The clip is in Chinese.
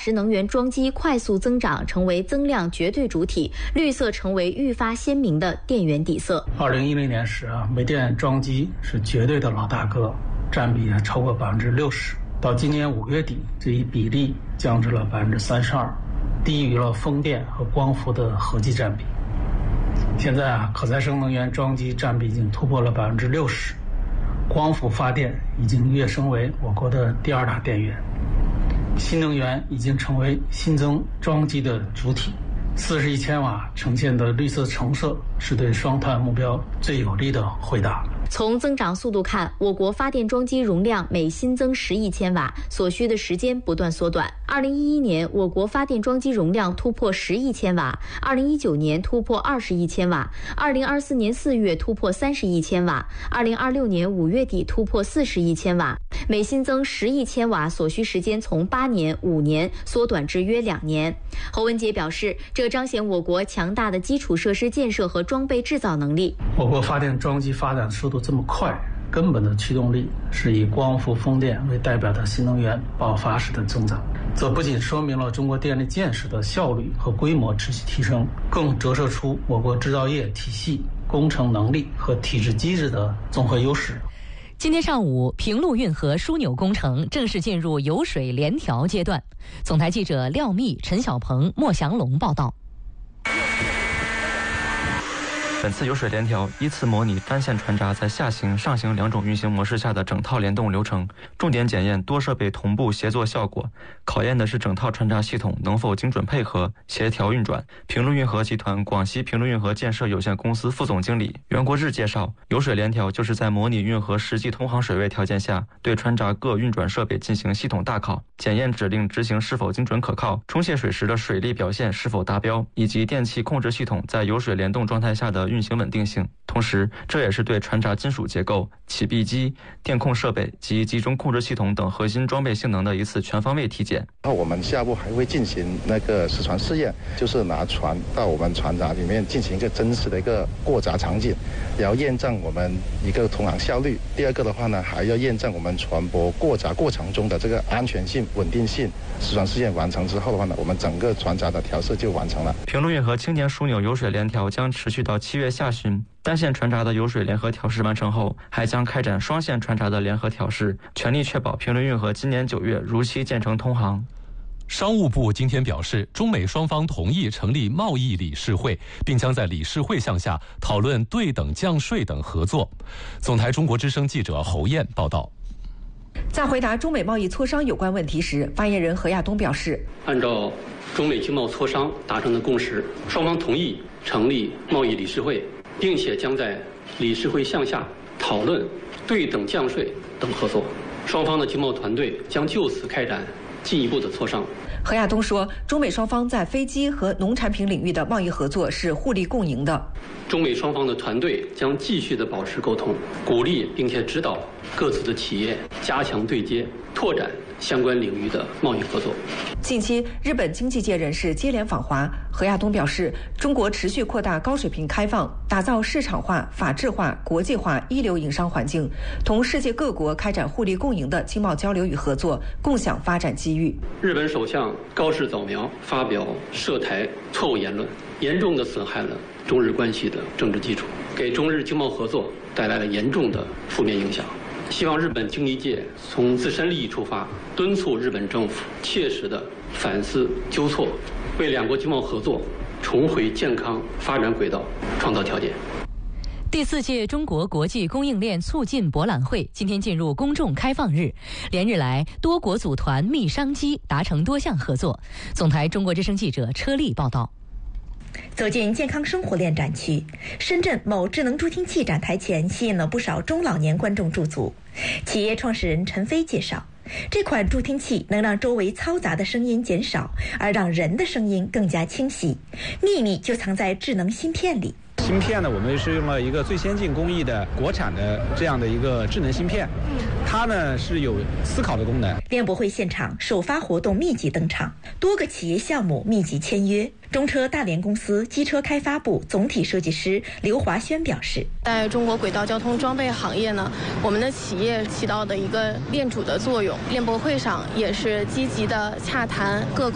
值能源装机快速增长，成为增量绝对主体，绿色成为愈发鲜明的电源底色。 2010年时煤电装机是绝对的老大哥，占比超过60%。到今年5月底，这一比例降至了32%，低于了风电和光伏的合计占比。现在可再生能源装机占比已经突破了60%，光伏发电已经跃升为我国的第2大电源，新能源已经成为新增装机的主体。41千瓦呈现的绿色橙色是对双碳目标最有力的回答。 从增长速度看，我国发电装机容量每新增10亿千瓦，所需的时间不断缩短。2011年，我国发电装机容量突破10亿千瓦，2019年突破20亿千瓦，2024年4月突破30亿千瓦，2026年5月底突破40亿千瓦。每新增10亿千瓦所需时间从8年、5年缩短至约2年。侯文杰表示，这彰显我国强大的基础设施建设和装备制造能力。 我国发电装机发展速度这么快，根本的驱动力是以光伏、风电为代表的新能源爆发式的增长。这不仅说明了中国电力建设的效率和规模持续提升，更折射出我国制造业体系、工程能力和体制机制的综合优势。 今天上午，平陆运河枢纽工程正式进入油水联调阶段。总台记者廖密、陈小鹏、莫祥龙报道。 本次油水联调依次模拟单线船闸在下行、上行2种运行模式下的整套联动流程，重点检验多设备同步协作效果，考验的是整套船闸系统能否精准配合、协调运转。平陆运河集团广西平陆运河建设有限公司副总经理袁国志介绍，油水联调就是在模拟运河实际通航水位条件下，对船闸各运转设备进行系统大考，检验指令执行是否精准可靠，冲卸水时的水力表现是否达标，以及电气控制系统在油水联动状态下的运行稳定性。同时，这也是对船闸金属结构、起闭机、电控设备及集中控制系统等核心装备性能的一次全方位体检。 我们下步还会进行那个实船试验，就是拿船到我们船闸里面进行一个真实的一个过闸场景，然后验证我们一个通航效率。第二个的话呢，还要验证我们船舶过闸过程中的这个安全性、稳定性。实船试验完成之后的话呢，我们整个船闸的调试就完成了。 平陆运河青年枢纽油水联调将持续到7月下旬。单线船闸的油水联合调试完成后，还将开展双线船闸的联合调试，全力确保平陆运河今年9月如期建成通航。 商务部今天表示，中美双方同意成立贸易理事会，并将在理事会项下讨论对等降税等合作。总台中国之声记者侯燕报道。 在回答中美贸易磋商有关问题时，发言人何亚东表示， 按照中美经贸磋商达成的共识，双方同意成立贸易理事会，并且将在理事会项下讨论对等降税等合作。双方的经贸团队将就此开展进一步的磋商。 何亚东说，中美双方在飞机和农产品领域的贸易合作是互利共赢的。 中美双方的团队将继续的保持沟通，鼓励并且指导各自的企业加强对接，拓展相关领域的贸易合作。 近期，日本经济界人士接连访华。何亚东表示，中国持续扩大高水平开放，打造市场化、法治化、国际化一流营商环境，同世界各国开展互利共赢的经贸交流与合作，共享发展机遇。 日本首相高市早苗发表涉台错误言论，严重的损害了中日关系的政治基础，给中日经贸合作带来了严重的负面影响。希望日本经济界从自身利益出发，敦促日本政府切实的反思纠错，为两国经贸合作重回健康发展轨道创造条件。 第4届中国国际供应链促进博览会今天进入公众开放日，连日来多国组团密商机，达成多项合作。总台中国之声记者车丽报道。 走进健康生活链展区，深圳某智能助听器展台前吸引了不少中老年观众驻足。企业创始人陈飞介绍，这款助听器能让周围嘈杂的声音减少，而让人的声音更加清晰。秘密就藏在智能芯片里。 芯片呢，我们是用了一个最先进工艺的国产的这样的一个智能芯片，它呢是有思考的功能。 联博会现场首发活动密集登场，多个企业项目密集签约。中车大连公司机车开发部总体设计师刘华轩表示， 在中国轨道交通装备行业呢，我们的企业起到的一个链主的作用。联博会上也是积极的洽谈各